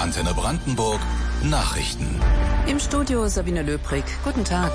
Antenne Brandenburg Nachrichten. Im Studio Sabine Löbrig. Guten Tag.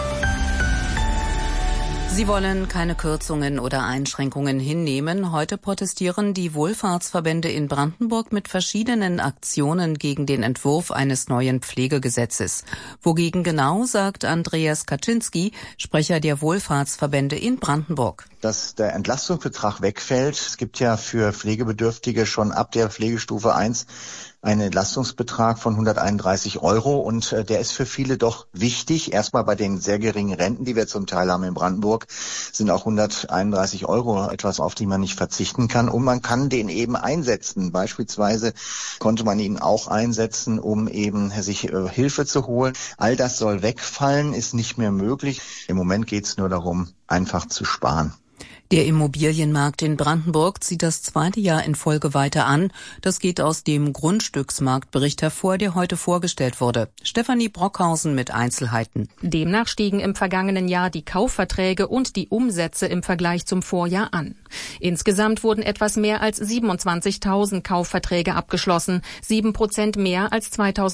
Sie wollen keine Kürzungen oder Einschränkungen hinnehmen. Heute protestieren die Wohlfahrtsverbände in Brandenburg mit verschiedenen Aktionen gegen den Entwurf eines neuen Pflegegesetzes. Wogegen genau, sagt Andreas Kaczynski, Sprecher der Wohlfahrtsverbände in Brandenburg. Dass der Entlastungsbetrag wegfällt. Es gibt ja für Pflegebedürftige schon ab der Pflegestufe 1 einen Entlastungsbetrag von 131 € und der ist für viele doch wichtig. Erstmal bei den sehr geringen Renten, die wir zum Teil haben in Brandenburg, sind auch 131 € etwas, auf die man nicht verzichten kann. Und man kann den eben einsetzen. Beispielsweise konnte man ihn auch einsetzen, um eben sich Hilfe zu holen. All das soll wegfallen, ist nicht mehr möglich. Im Moment geht es nur darum, einfach zu sparen. Der Immobilienmarkt in Brandenburg zieht das zweite Jahr in Folge weiter an. Das geht aus dem Grundstücksmarktbericht hervor, der heute vorgestellt wurde. Stefanie Brockhausen mit Einzelheiten. Demnach stiegen im vergangenen Jahr die Kaufverträge und die Umsätze im Vergleich zum Vorjahr an. Insgesamt wurden etwas mehr als 27.000 Kaufverträge abgeschlossen, 7% mehr als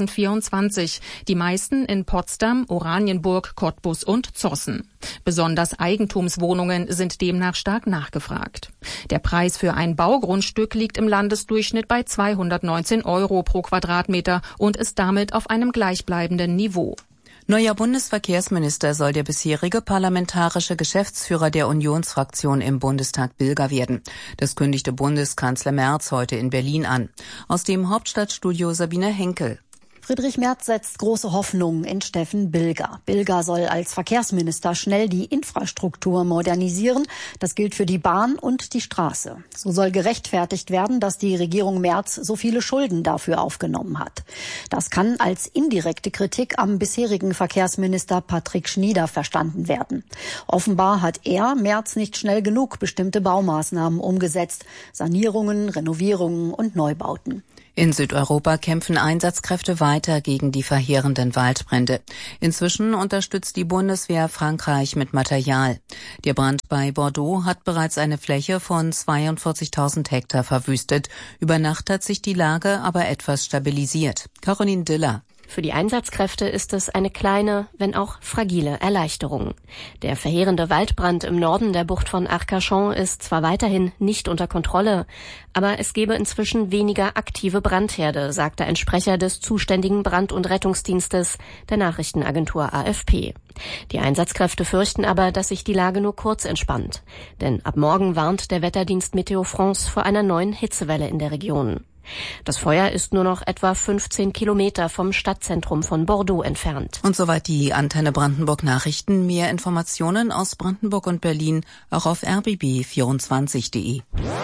2024. Die meisten in Potsdam, Oranienburg, Cottbus und Zossen. Besonders Eigentumswohnungen sind demnach stark nachgefragt. Der Preis für ein Baugrundstück liegt im Landesdurchschnitt bei 219 € pro Quadratmeter und ist damit auf einem gleichbleibenden Niveau. Neuer Bundesverkehrsminister soll der bisherige parlamentarische Geschäftsführer der Unionsfraktion im Bundestag Bilger werden. Das kündigte Bundeskanzler Merz heute in Berlin an. Aus dem Hauptstadtstudio Sabine Henkel. Friedrich Merz setzt große Hoffnungen in Steffen Bilger. Bilger soll als Verkehrsminister schnell die Infrastruktur modernisieren. Das gilt für die Bahn und die Straße. So soll gerechtfertigt werden, dass die Regierung Merz so viele Schulden dafür aufgenommen hat. Das kann als indirekte Kritik am bisherigen Verkehrsminister Patrick Schnieder verstanden werden. Offenbar hat er, Merz, nicht schnell genug bestimmte Baumaßnahmen umgesetzt. Sanierungen, Renovierungen und Neubauten. In Südeuropa kämpfen Einsatzkräfte weiter gegen die verheerenden Waldbrände. Inzwischen unterstützt die Bundeswehr Frankreich mit Material. Der Brand bei Bordeaux hat bereits eine Fläche von 42.000 Hektar verwüstet. Über Nacht hat sich die Lage aber etwas stabilisiert. Caroline Diller. Für die Einsatzkräfte ist es eine kleine, wenn auch fragile Erleichterung. Der verheerende Waldbrand im Norden der Bucht von Arcachon ist zwar weiterhin nicht unter Kontrolle, aber es gebe inzwischen weniger aktive Brandherde, sagte ein Sprecher des zuständigen Brand- und Rettungsdienstes der Nachrichtenagentur AFP. Die Einsatzkräfte fürchten aber, dass sich die Lage nur kurz entspannt. Denn ab morgen warnt der Wetterdienst Meteo France vor einer neuen Hitzewelle in der Region. Das Feuer ist nur noch etwa 15 Kilometer vom Stadtzentrum von Bordeaux entfernt. Und soweit die Antenne Brandenburg Nachrichten. Mehr Informationen aus Brandenburg und Berlin auch auf rbb24.de.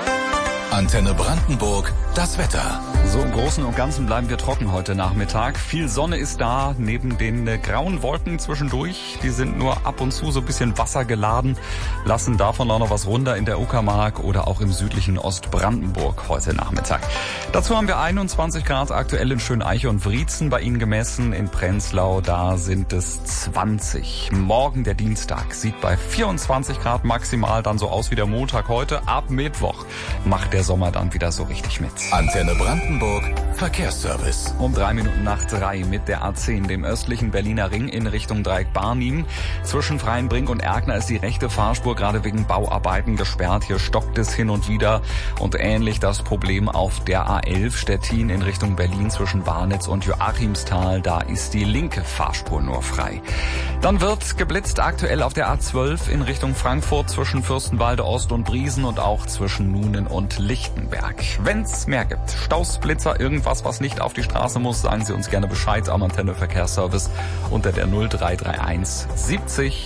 Antenne Brandenburg, das Wetter. So im Großen und Ganzen bleiben wir trocken heute Nachmittag. Viel Sonne ist da, neben den grauen Wolken zwischendurch. Die sind nur ab und zu so ein bisschen wassergeladen, lassen davon auch noch was runter in der Uckermark oder auch im südlichen Ostbrandenburg heute Nachmittag. Dazu haben wir 21 Grad aktuell in Schöneiche und Wriezen bei Ihnen gemessen. In Prenzlau, da sind es 20. Morgen, der Dienstag, sieht bei 24 Grad maximal dann so aus wie der Montag heute. Ab Mittwoch macht der Sommer dann wieder so richtig mit. Antenne Brandenburg, Verkehrsservice. Um 3:03 mit der A10, dem östlichen Berliner Ring in Richtung Dreieck Barnim. Zwischen Freienbrink und Erkner ist die rechte Fahrspur gerade wegen Bauarbeiten gesperrt. Hier stockt es hin und wieder. Und ähnlich das Problem auf der A11 Stettin in Richtung Berlin zwischen Warnitz und Joachimsthal. Da ist die linke Fahrspur nur frei. Dann wird geblitzt aktuell auf der A12 in Richtung Frankfurt zwischen Fürstenwalde Ost und Briesen und auch zwischen Nuenen und Lichtenberg. Wenn's mehr gibt, Staus, Blitzer, irgendwas, was nicht auf die Straße muss, sagen Sie uns gerne Bescheid am Antenne Verkehrsservice unter der 0331 70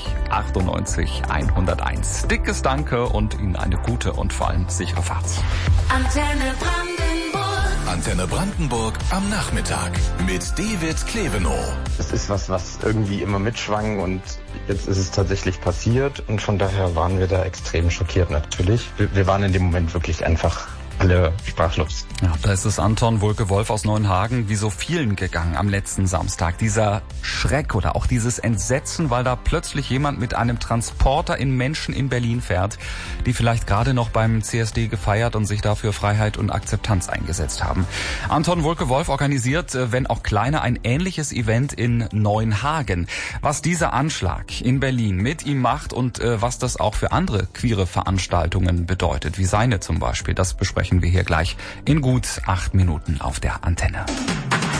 98 101. Dickes Danke und Ihnen eine gute und vor allem sichere Fahrt. Antenne Brandenburg. Antenne Brandenburg am Nachmittag mit David Klevenow. Es ist was irgendwie immer mitschwang und jetzt ist es tatsächlich passiert und von daher waren wir da extrem schockiert natürlich. Wir waren in dem Moment wirklich einfach alle sprachlos. Ja, da ist es Anton Wulke-Wolf aus Neuenhagen wie so vielen gegangen am letzten Samstag. Dieser Schreck oder auch dieses Entsetzen, weil da plötzlich jemand mit einem Transporter in Menschen in Berlin fährt, die vielleicht gerade noch beim CSD gefeiert und sich dafür Freiheit und Akzeptanz eingesetzt haben. Anton Wulke-Wolf organisiert, wenn auch kleiner, ein ähnliches Event in Neuenhagen. Was dieser Anschlag in Berlin mit ihm macht und was das auch für andere queere Veranstaltungen bedeutet, wie seine zum Beispiel, das besprechen wir hier gleich in gut 8 Minuten auf der Antenne.